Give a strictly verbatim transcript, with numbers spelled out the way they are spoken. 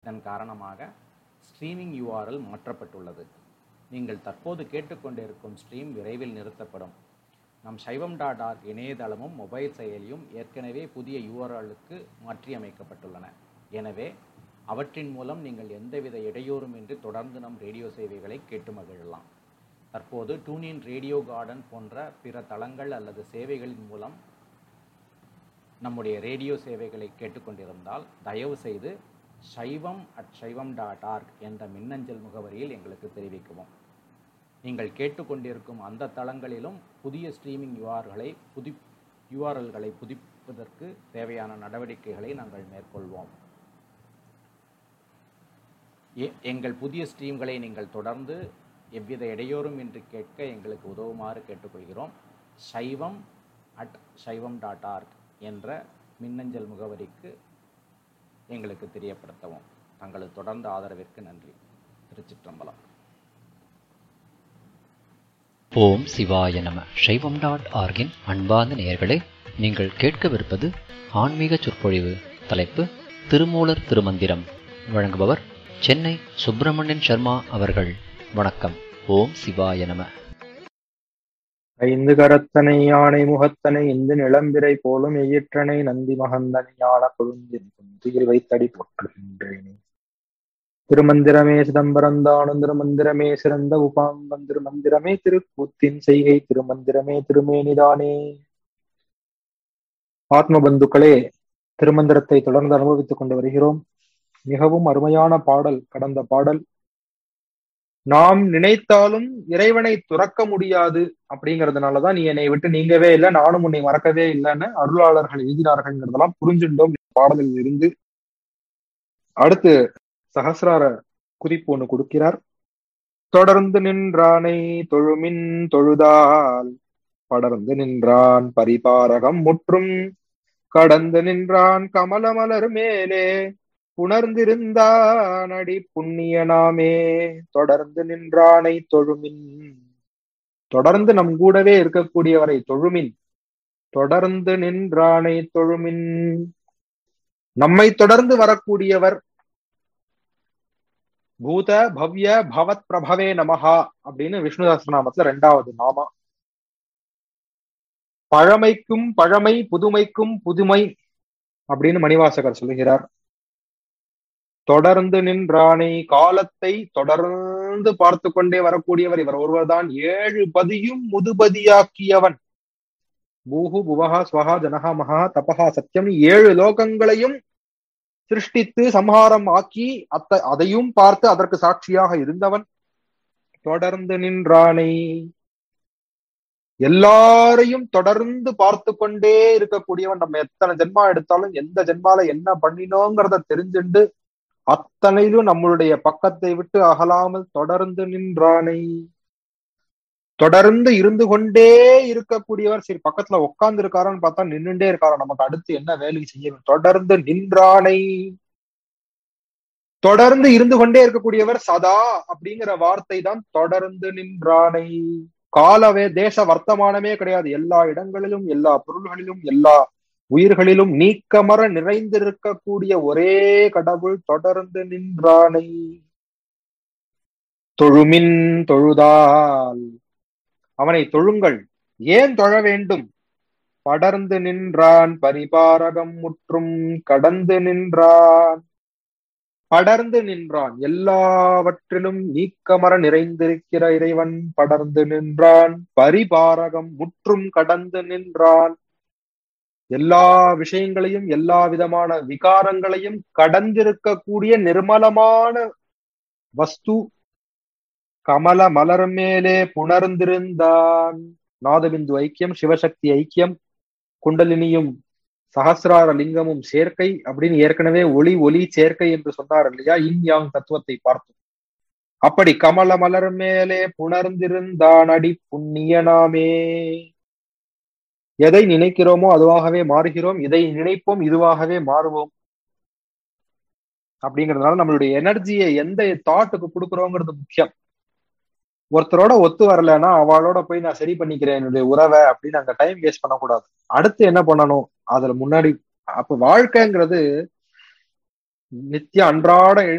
இதன் காரணமாக streaming URL மாற்றப்பட்டுள்ளது. நீங்கள் தற்போது கேட்டுக்கொண்டிருக்கும் ஸ்ட்ரீம் விரைவில் நிறுத்தப்படும். நம் சைவம் டாட் ஆர்க் இணையதளமும் மொபைல் செயலியும் ஏற்கனவே புதிய யூஆர்எல்லுக்கு மாற்றியமைக்கப்பட்டுள்ளன. எனவே அவற்றின் மூலம் நீங்கள் எந்தவித இடையூறுமின்றி தொடர்ந்து நம் ரேடியோ சேவைகளை கேட்டு மகிழலாம். தற்போது டூனின், ரேடியோ கார்டன் போன்ற பிற தளங்கள் அல்லது சேவைகளின் மூலம் நம்முடைய ரேடியோ சேவைகளை கேட்டுக்கொண்டிருந்தால் தயவு செய்து சைவம் அட் சைவம் டாட் ஆர்க் என்ற மின்னஞ்சல் முகவரியில் எங்களுக்கு தெரிவிக்கவும். நீங்கள் கேட்டுக்கொண்டிருக்கும் அந்த தளங்களிலும் புதிய ஸ்ட்ரீமிங் யூஆர்களை புதி யூஆர்எல்களை புதுப்பிப்பதற்கு தேவையான நடவடிக்கைகளை நாங்கள் மேற்கொள்வோம். எங்கள் புதிய ஸ்ட்ரீம்களை நீங்கள் தொடர்ந்து எவ்வித இடையூறும் இன்றி கேட்க எங்களுக்கு உதவுமாறு கேட்டுக்கொள்கிறோம். சைவம் அட் சைவம் டாட் ஆர்க் என்ற மின்னஞ்சல் முகவரிக்கு எங்களுக்கு தெரியப்படுத்தவும். தங்களது தொடர்ந்த ஆதரவிற்கு நன்றி. திருச்சிற்றம்பலம். ஓம் சிவாய நம. சைவம் டாட் ஆர்கின் அன்பார்ந்த நேயர்களே, நீங்கள் கேட்கவிருப்பது ஆன்மீக சொற்பொழிவு. தலைப்பு திருமூலர் திருமந்திரம். வழங்குபவர் சென்னை சுப்பிரமணியன் சர்மா அவர்கள். வணக்கம். ஓம் சிவாய நம. ஐந்து கரத்தனை யானை முகத்தனை இந்து நிலம்பிரை போலும் எயிற்றனை நந்தி மகந்தனை ஞான கொழுந்தின் குந்தியில் வைத்தடி போற்றுகின்றேனே. திருமந்திரமே சிதம்பரந்தானும் திருமந்திரமே சிறந்த உபாங்கம் திருமந்திரமே திருக்கூத்தின் செய்கை திருமந்திரமே திருமேனிதானே. ஆத்ம பந்துக்களே, திருமந்திரத்தை தொடர்ந்து அனுபவித்துக் கொண்டு வருகிறோம். மிகவும் அருமையான பாடல் கடந்த பாடல். நாம் நினைத்தாலும் இறைவனை துறக்க முடியாது அப்படிங்கிறதுனாலதான் நீ என்னை விட்டு நீங்கவே இல்லை, நானும் உன்னை மறக்கவே இல்லைன்னு அருளாளர்கள் எழுதினார்கள்ங்கிறதெல்லாம் புரிஞ்சுட்டோம் பாடலில் இருந்து. அடுத்து சகசிரார குறிப்பு ஒண்ணு கொடுக்கிறார். தொடர்ந்து நின்றானை தொழுமின் தொழுதால் படர்ந்து நின்றான் பரிபாரகம் முற்றும் கடந்து நின்றான் கமலமலர் மேலே உணர்ந்திருந்தான் அடி புண்ணியனாமே. தொடர்ந்து நின்றானை தொழுமின், தொடர்ந்து நம் கூடவே இருக்கக்கூடியவரை தொழுமின். தொடர்ந்து நின்றானை தொழுமின், நம்மை தொடர்ந்து வரக்கூடியவர். பூத பவ்ய பவத் பிரபவே நமஹா அப்படின்னு விஷ்ணு சஹஸ்ரநாமத்துல ரெண்டாவது நாமா. பழமைக்கும் பழமை, புதுமைக்கும் புதுமை அப்படின்னு மணிவாசகர் சொல்லுகிறார். தொடர்ந்து நின்றானை, காலத்தை தொடர்ந்து பார்த்து கொண்டே வரக்கூடியவர் இவர் ஒருவர்தான். ஏழு பதியும் முதுபதியாக்கியவன். பூஹு புவஹா ஸ்வஹா ஜனஹா மகா தபஹா சத்தியம், ஏழு லோகங்களையும் சிருஷ்டித்து சம்ஹாரம் ஆக்கி அத்த அதையும் பார்த்து அதற்கு சாட்சியாக இருந்தவன். தொடர்ந்து நின்றானை, எல்லாரையும் தொடர்ந்து பார்த்து கொண்டே இருக்கக்கூடியவன். நம்ம எத்தனை ஜென்மா எடுத்தாலும் எந்த ஜென்மால என்ன பண்ணினோங்கிறத தெரிஞ்சுண்டு அத்தனையிலும் நம்மளுடைய பக்கத்தை விட்டு அகலாமல் தொடர்ந்து நின்றானை, தொடர்ந்து இருந்து கொண்டே இருக்கக்கூடியவர். சரி, பக்கத்துல உட்கார்ந்து இருக்காரான்னு பார்த்தா நின்றுட்டே இருக்காரா, நமக்கு அடுத்து என்ன வேலை செய்ய? தொடர்ந்து நின்றானை, தொடர்ந்து இருந்து கொண்டே இருக்கக்கூடியவர். சதா அப்படிங்கிற வார்த்தை தான் தொடர்ந்து நின்றானை. காலவே தேச வர்த்தமானமே கிடையாது. எல்லா இடங்களிலும் எல்லா பொருள்களிலும் எல்லா உயிர்களிலும் நீக்கமர நிறைந்திருக்கக்கூடிய ஒரே கடவுள் தொடர்ந்து நின்றானை. தொழுமின் தொழுதால், அவனை தொழுங்கள். ஏன் தொழ வேண்டும்? படர்ந்து நின்றான் பரிபாரகம் முற்றும் கடந்து நின்றான். படர்ந்து நின்றான், எல்லாவற்றிலும் நீக்கமர நிறைந்திருக்கிற இறைவன் படர்ந்து நின்றான். பரிபாரகம் முற்றும் கடந்து நின்றான். எல்லா விஷயங்களையும் எல்லா விதமான விகாரங்களையும் கடந்திருக்கக்கூடிய நிர்மலமான வஸ்து. கமல மலர் மேலே புணர்ந்திருந்தான். நாதபிந்து ஐக்கியம், சிவசக்தி ஐக்கியம், குண்டலினியும் சகசிரார லிங்கமும் சேர்க்கை அப்படின்னு ஏற்கனவே ஒளி ஒளி சேர்க்கை என்று சொன்னார் இல்லையா? இன் யாங் தத்துவத்தை பார்த்தோம். அப்படி கமல மலர் மேலே புணர்ந்திருந்தான் அடி புண்ணியனாமே. எதை நினைக்கிறோமோ அதுவாகவே மாறுகிறோம், இதை நினைப்போம் இதுவாகவே மாறுவோம். அப்படிங்கிறதுனால நம்மளுடைய எனர்ஜியை எந்த தாட்டுக்கு கொடுக்குறோங்கிறது முக்கியம். ஒருத்தரோட ஒத்து வரலன்னா அவளோட போய் நான் சரி பண்ணிக்கிறேன் என்னுடைய உறவை அப்படின்னு அங்க டைம் வேஸ்ட் பண்ணக்கூடாது. அடுத்து என்ன பண்ணணும் அதுல முன்னாடி. அப்ப வாழ்க்கைங்கிறது நித்திய அன்றாட